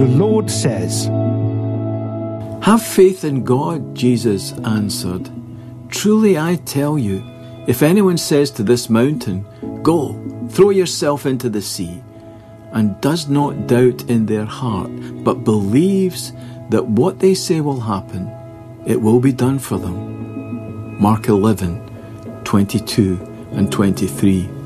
The Lord says, "Have faith in God," Jesus answered. "Truly I tell you, if anyone says to this mountain, 'Go, throw yourself into the sea,' and does not doubt in their heart, but believes that what they say will happen, it will be done for them." Mark 11:22 and 23.